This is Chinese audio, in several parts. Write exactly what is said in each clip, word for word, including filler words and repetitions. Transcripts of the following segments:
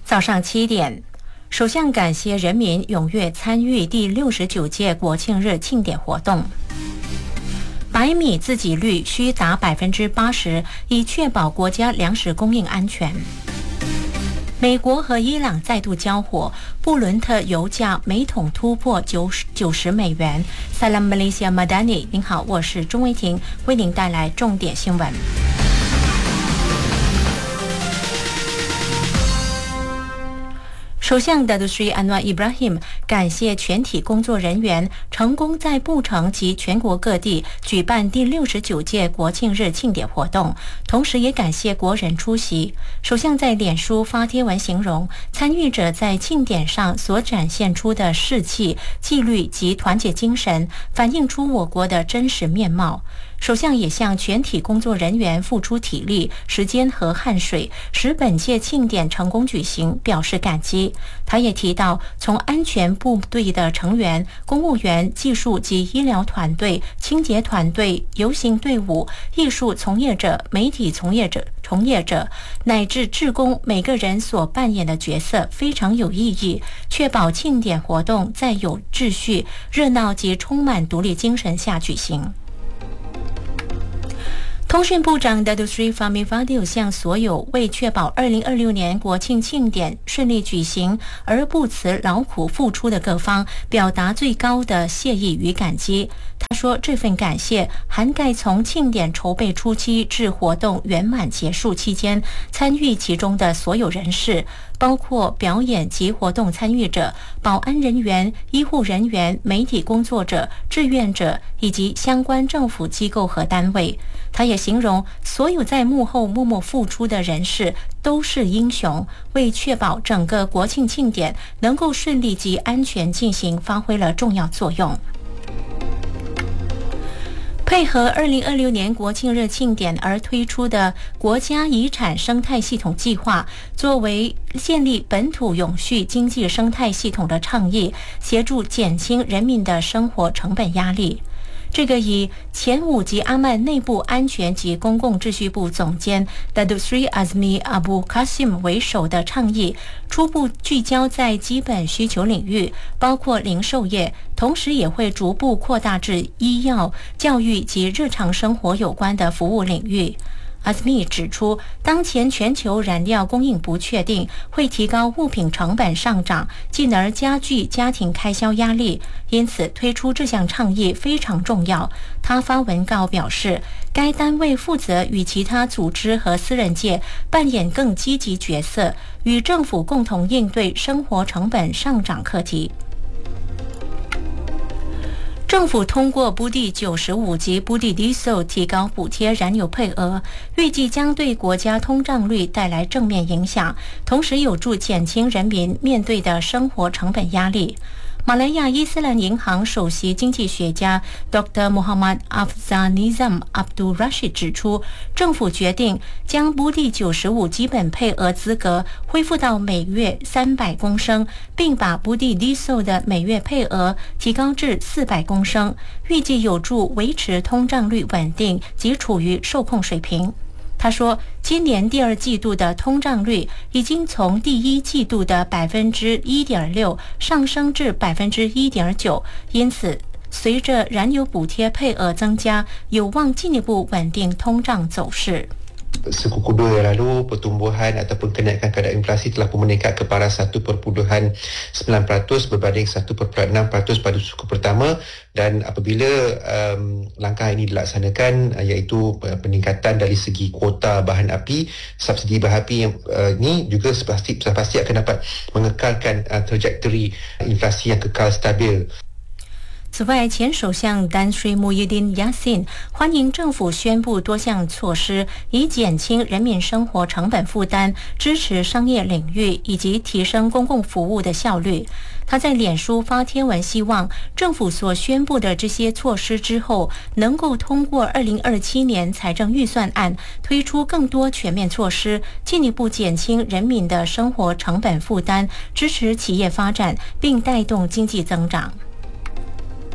早上七点，首相感谢人民踊跃参与第六十九届国庆日庆典活动。白米自给率需达百分之八十，以确保国家粮食供应安全。美国和伊朗再度交火，布伦特油价每桶突破九十九十美元。Salam Malaysia Madani， 您好，我是钟维婷，为您带来重点新闻。首相 Datuk Seri Anwar Ibrahim 感谢全体工作人员成功在布城及全国各地举办第六十九届国庆日庆典活动，同时也感谢国人出席。首相在脸书发贴文形容，参与者在庆典上所展现出的士气、纪律及团结精神，反映出我国的真实面貌。首相也向全体工作人员付出体力、时间和汗水，使本届庆典成功举行，表示感激。他也提到，从安全部队的成员、公务员、技术及医疗团队、清洁团队、游行队伍、艺术从业者、媒体从业者、从业者乃至志工，每个人所扮演的角色非常有意义，确保庆典活动在有秩序、热闹及充满独立精神下举行。通讯部长 Datuk Seri Fahmi Fadil 向所有为确保二零二六年国庆庆典顺利举行而不辞劳苦付出的各方表达最高的谢意与感激。他说，这份感谢涵盖从庆典筹备初期至活动圆满结束期间参与其中的所有人士，包括表演及活动参与者、保安人员、医护人员、媒体工作者、志愿者以及相关政府机构和单位。他也形容所有在幕后默默付出的人士都是英雄，为确保整个国庆庆典能够顺利及安全进行发挥了重要作用。配合二零二六年国庆日庆典而推出的国家遗产生态系统计划，作为建立本土永续经济生态系统的倡议，协助减轻人民的生活成本压力。这个以前五级阿曼内部安全及公共秩序部总监 Datuk Seri Azmi Abu Qasim 为首的倡议，初步聚焦在基本需求领域，包括零售业，同时也会逐步扩大至医药、教育及日常生活有关的服务领域。阿斯密指出，当前全球燃料供应不确定，会提高物品成本上涨，进而加剧家庭开销压力，因此推出这项倡议非常重要。他发文告表示，该单位负责与其他组织和私人界扮演更积极角色，与政府共同应对生活成本上涨课题。政府通过布地九十五级布地 Diesel 提高补贴燃油配额，预计将对国家通胀率带来正面影响，同时有助减轻人民面对的生活成本压力。马来亚伊斯兰银行首席经济学家 Doctor Muhammad Afzal Abdul Rashid 指出，政府决定将布地九十五基本配额资格恢复到每月三百公升，并把布地 Diesel 的每月配额提高至四百公升，预计有助维持通胀率稳定及处于受控水平。他说，今年第二季度的通胀率已经从第一季度的百分之一点六上升至百分之一点九，因此，随着燃油补贴配额增加，有望进一步稳定通胀走势。 Sekuku dua yang lalu, pertumbuhan ataupun kenaikan kadar inflasi telah pun meningkat kepada satu perpuluhan sembilan peratus berbanding satu perpuluhan enam peratus pada suku pertama, dan apabila um, langkah ini dilaksanakan, iaitu peningkatan dari segi kuota bahan api, subsidi bahan api yang uh, ini juga pasti, pasti akan dapat mengekalkan uh, trajektori inflasi yang kekal stabil. 此外，前首相丹斯穆伊丁亚辛欢迎政府宣布多项措施，以减轻人民生活成本负担，支持商业领域以及提升公共服务的效率。他在脸书发贴文，希望政府所宣布的这些措施之后，能够通过二零二七年财政预算案推出更多全面措施，进一步减轻人民的生活成本负担，支持企业发展，并带动经济增长。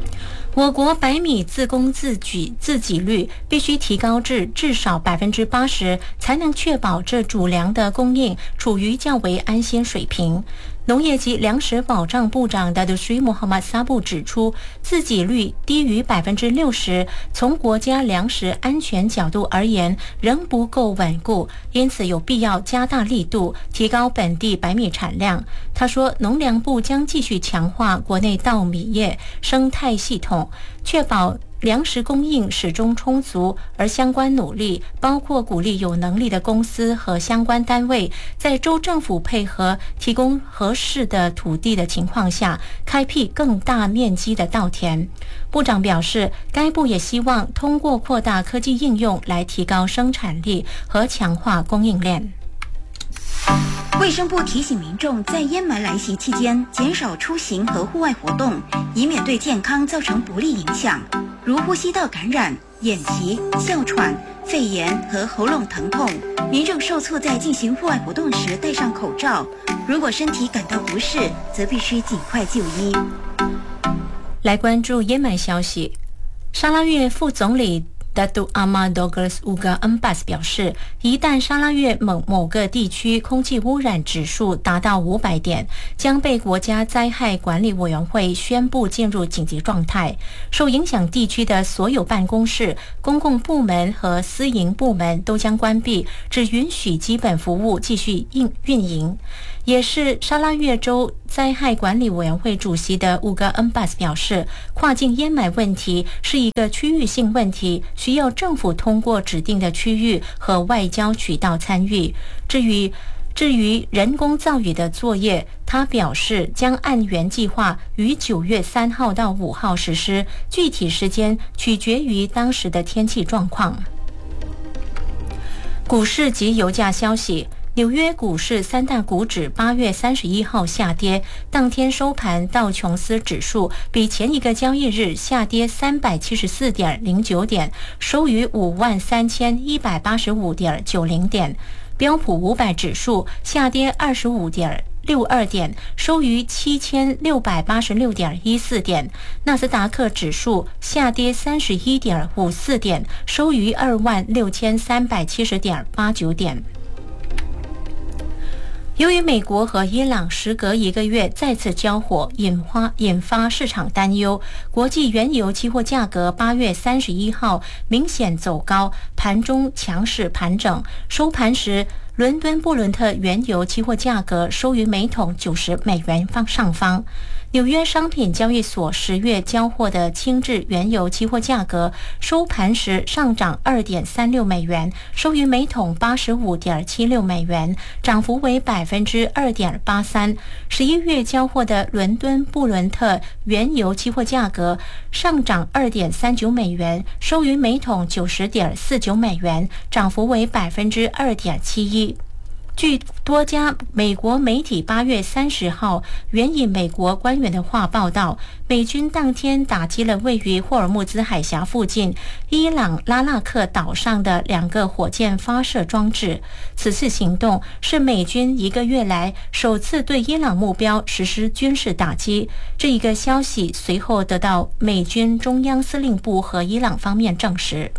我国白米自供自给自给率必须提高至至少百分之八十，才能确保这主粮的供应处于较为安心水平。农业及粮食保障部长达杜什穆罕默萨布指出，自给率低于百分之六十，从国家粮食安全角度而言仍不够稳固，因此有必要加大力度，提高本地白米产量。他说，农粮部将继续强化国内稻米业生态系统，确保粮食供应始终充足，而相关努力包括鼓励有能力的公司和相关单位在州政府配合提供合适的土地的情况下，开辟更大面积的稻田。部长表示，该部也希望通过扩大科技应用来提高生产力和强化供应链。 卫生部提醒民众，在烟霾来袭期间，减少出行和户外活动，以免对健康造成不利影响，如呼吸道感染、眼疾、哮喘、肺炎和喉咙疼痛。民众受促在进行户外活动时戴上口罩，如果身体感到不适，则必须尽快就医。 来关注烟霾消息，沙拉越副总理Datuk Ahmad Douglas Uga Embas 表示，一旦沙拉越某某个地区空气污染指数达到五百点，将被国家灾害管理委员会宣布进入紧急状态。受影响地区的所有办公室、公共部门和私营部门都将关闭，只允许基本服务继续运营。也是沙拉越州灾害管理委员会主席的乌格恩巴斯表示，跨境烟霾问题是一个区域性问题，需要政府通过指定的区域和外交渠道参与。至于至于人工造雨的作业，他表示将按原计划于九月三号到五号实施，具体时间取决于当时的天气状况。股市及油价消息，纽约股市三大股指八月三十一号下跌，当天收盘道琼斯指数比前一个交易日下跌三百七十四点零九点，收于五万三千一百八十五点九零点。标普五百指数下跌二十五点六二点，收于七千六百八十六点一四点。纳斯达克指数下跌三十一点五四点，收于二万六千三百七十点八九点。由于美国和伊朗时隔一个月再次交火，引发引发市场担忧，国际原油期货价格八月三十一号明显走高，盘中强势盘整，收盘时伦敦布伦特原油期货价格收于每桶九十美元方上方。纽约商品交易所十月交货的轻质原油期货价格收盘时上涨 二点三六美元，收于每桶 八十五点七六美元，涨幅为 百分之二点八三。十一月交货的伦敦布伦特原油期货价格上涨 二点三九美元，收于每桶 九十点四九美元，涨幅为 百分之二点七一。据多家美国媒体八月三十号援引美国官员的话报道，美军当天打击了位于霍尔木兹海峡附近伊朗拉纳克岛上的两个火箭发射装置。此次行动是美军一个月来首次对伊朗目标实施军事打击。这一个消息随后得到美军中央司令部和伊朗方面证实。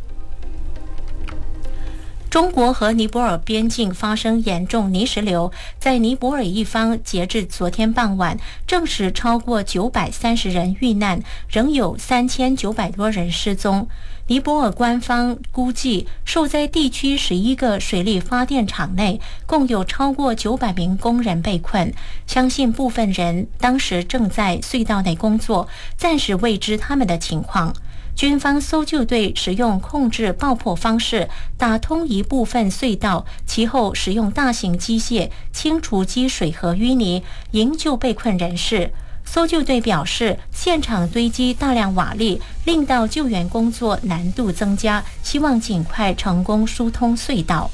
中国和尼泊尔边境发生严重泥石流，在尼泊尔一方截至昨天傍晚证实超过九百三十人遇难，仍有三千九百多人失踪。尼泊尔官方估计，受灾地区十一个水力发电厂内共有超过九百名工人被困，相信部分人当时正在隧道内工作，暂时未知他们的情况。军方搜救队使用控制爆破方式打通一部分隧道，其后使用大型机械清除积水和淤泥，营救被困人士。搜救队表示，现场堆积大量瓦砾，令到救援工作难度增加，希望尽快成功疏通隧道。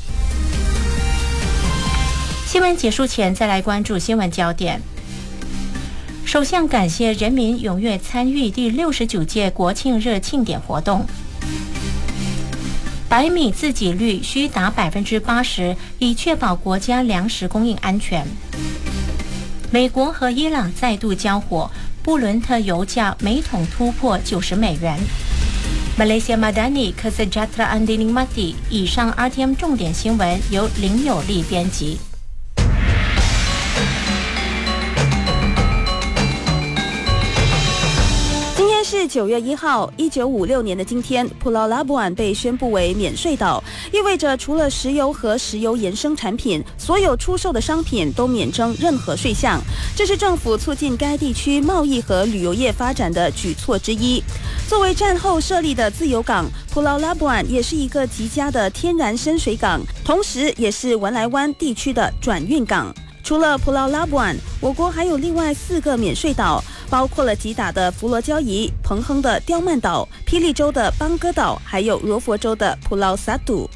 新闻结束前，再来关注新闻焦点。首相感谢人民踊跃参与第六十九届国庆日庆典活动。白米自给率需达 百分之八十， 以确保国家粮食供应安全。美国和伊朗再度交火， 布伦特油价每桶突破九十美元。Malaysia Madani Kesejahteraan dinikmati。以上 R T M 重点新闻由林有利编辑。 是九月一号，一九五六年的今天，普劳拉布安被宣布为免税岛，意味着除了石油和石油衍生产品，所有出售的商品都免征任何税项。这是政府促进该地区贸易和旅游业发展的举措之一。作为战后设立的自由港，普劳拉布安也是一个极佳的天然深水港，同时也是文莱湾地区的转运港。除了普劳拉布安，我国还有另外四个免税岛，包括了吉打的弗罗交怡、彭亨的刁曼岛、霹雳州的邦哥岛，还有罗佛州的普劳萨杜。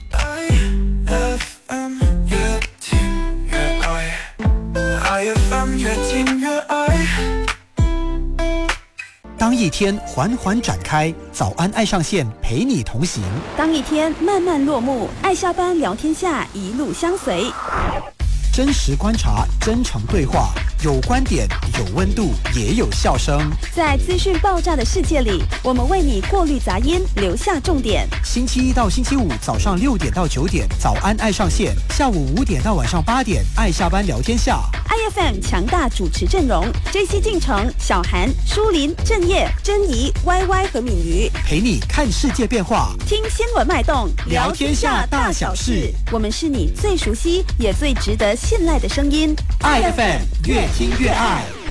当一天缓缓展开，早安爱上线陪你同行； 当一天慢慢落幕，爱下班聊天下一路相随。 真实观察，真诚对话，有观点，有温度，也有笑声。 在资讯爆炸的世界里，我们为你过滤杂音，留下重点。 星期一到星期五早上六点到九点，早安爱上线；下午五点到晚上八点，爱下班聊天下。 I F M 强大主持阵容 ：J C 进城、小韩、舒林、郑业、珍怡、Y Y 和敏瑜， 陪你看世界变化， 听新闻脉动， 聊天下大小事。 我们是你最熟悉也最值得信赖的声音。 I F M 越听越爱。